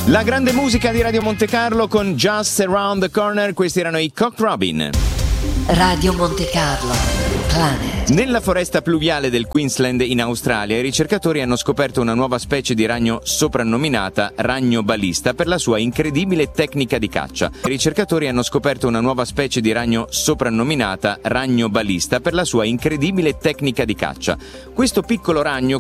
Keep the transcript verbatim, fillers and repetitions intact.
La grande musica di Radio Monte Carlo con Just Around the Corner, questi erano i Cock Robin. Radio Monte Carlo, Planet. Nella foresta pluviale del Queensland in Australia i ricercatori hanno scoperto una nuova specie di ragno soprannominata ragno balista per la sua incredibile tecnica di caccia. I ricercatori hanno scoperto una nuova specie di ragno soprannominata ragno balista per la sua incredibile tecnica di caccia. Questo piccolo ragno